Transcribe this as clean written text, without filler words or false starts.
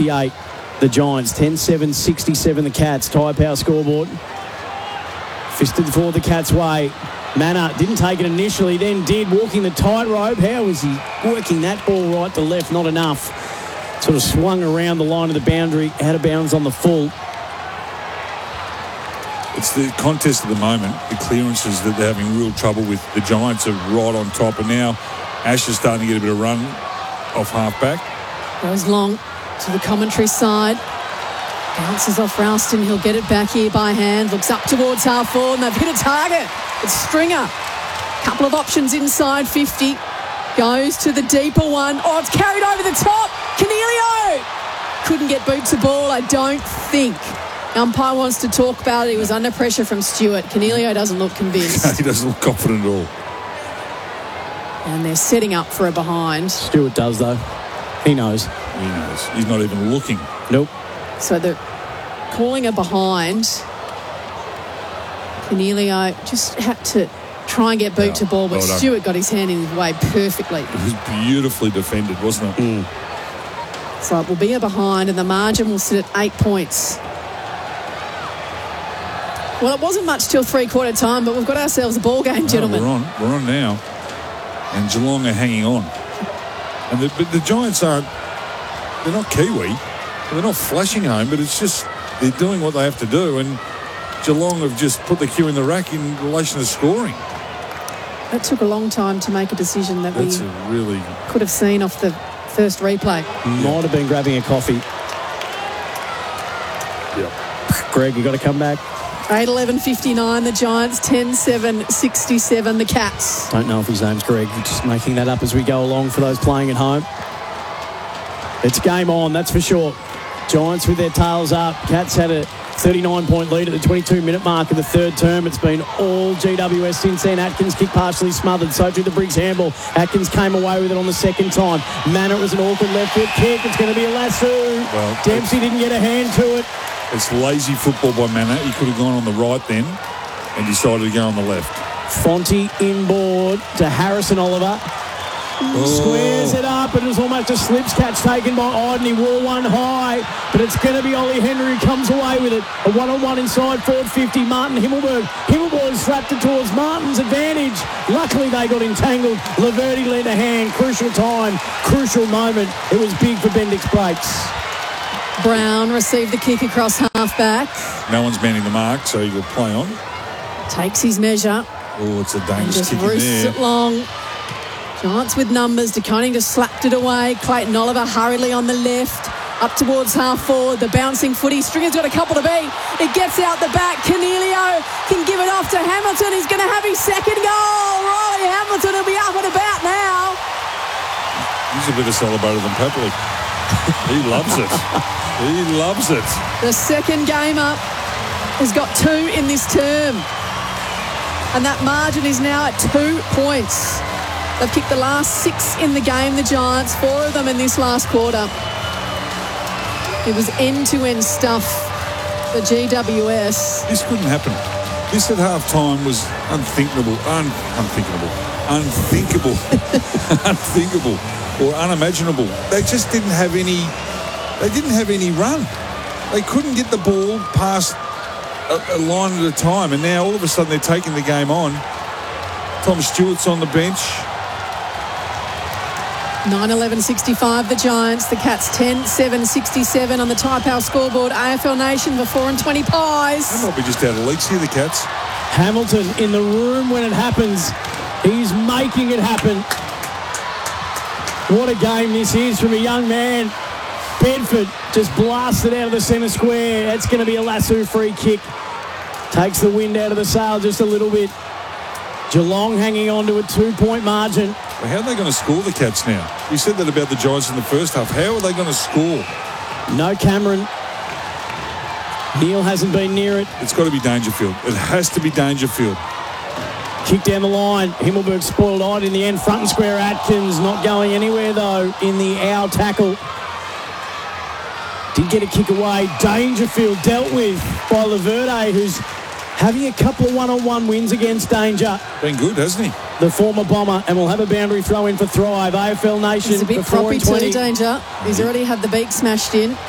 58. The Giants, 10-7-67 the Cats. Tyre Power scoreboard. Fisted for the Cats' way. Manor didn't take it initially, then did, walking the tightrope. How was he working that ball right to left? Not enough. Sort of swung around the line of the boundary, out of bounds on the full. It's the contest at the moment, the clearances that they're having real trouble with. The Giants are right on top, and now Ash is starting to get a bit of run off half-back. Goes long to the commentary side. Bounces off Ralston. He'll get it back here by hand. Looks up towards half forward, and they've hit a target. It's Stringer. Couple of options inside 50. Goes to the deeper one. Oh, it's carried over the top. Cornelio couldn't get boot to ball, I don't think. Umpire wants to talk about it. He was under pressure from Stewart. Cornelio doesn't look convinced. He doesn't look confident at all. And they're setting up for a behind. Stewart does, though. He knows. He knows. He's not even looking. Nope. So they're calling a behind. Cornelio just had to try and get boot to ball, but Stewart got his hand in his way perfectly. It was beautifully defended, wasn't it? So it will be a behind, and the margin will sit at 8 points. Well, it wasn't much till three-quarter time, but we've got ourselves a ball game, gentlemen. We're on now. And Geelong are hanging on. And the Giants aren't, they're not Kiwi. They're not flashing home, but it's just they're doing what they have to do. And Geelong have just put the cue in the rack in relation to scoring. That took a long time to make a decision that That's could have seen off the first replay. Might have been grabbing a coffee. Yep. Greg, you got to come back. 8-11-59, the Giants, 10-7-67, the Cats. Don't know if his name's Greg. We're just making that up as we go along for those playing at home. It's game on, that's for sure. Giants with their tails up. Cats had a 39-point lead at the 22-minute mark of the third term. It's been all GWS since then. Atkins kick partially smothered. So too the Briggs handball. Atkins came away with it on the second time. Manor was an awkward left foot kick. It's going to be a lasso. Well, Dempsey didn't get a hand to it. It's lazy football by Manor. He could have gone on the right then and decided to go on the left. Fonte inboard to Harrison Oliver. Squares it up, and it was almost a slips catch taken by Iden. He wore one high, but it's going to be Ollie Henry who comes away with it. A one-on-one inside forward 50. Martin Himmelberg. Himmelberg slapped it towards Martin's advantage. Luckily, they got entangled. Laverty lent a hand. Crucial time, crucial moment. It was big for Bendix Breaks. Brown received the kick across half-back. No one's manning the mark, so he will play on. Takes his measure. Oh, it's a dangerous kick in there. Just roosts it long. Giants with numbers. DeConing just slapped it away. Clayton Oliver hurriedly on the left. Up towards half forward. The bouncing footy. Stringer's got a couple to beat. It gets out the back. Cornelio can give it off to Hamilton. He's going to have his second goal. Riley Hamilton will be up and about now. He's a better celebrator than Papley. He loves it. He loves it. The second game up has got 2 in this term. And that margin is now at 2 points. They've kicked the last 6 in the game, the Giants, 4 of them in this last quarter. It was end-to-end stuff for GWS. This couldn't happen. This at half-time was unthinkable, unthinkable, or unimaginable. They just didn't have any run. They couldn't get the ball past a line at a time, and now all of a sudden they're taking the game on. Tom Stewart's on the bench. 9-11-65 the Giants. The Cats 10-7-67 on the Tyre Power scoreboard. AFL Nation for 4-20 Pies. They might be just out of leaks here, the Cats. Hamilton in the room when it happens. He's making it happen. What a game this is from a young man. Bedford just blasted out of the centre square. It's going to be a lasso free kick. Takes the wind out of the sail just a little bit. Geelong hanging on to a 2-point margin. Well, how are they going to score, the Cats, now? You said that about the Giants in the first half. How are they going to score? No Cameron. Neil hasn't been near it. It's got to be Dangerfield. It has to be Dangerfield. Kick down the line. Himmelberg spoiled out in the end. Front and square Atkins not going anywhere, though, in the owl tackle. Did get a kick away. Dangerfield dealt with by Laverde, who's having a couple of one-on-one wins against Danger. Been good, hasn't he? The former Bomber, and we'll have a boundary throw in for Thrive. AFL Nation. He's a bit proppy too, Danger. He's already had the beak smashed in.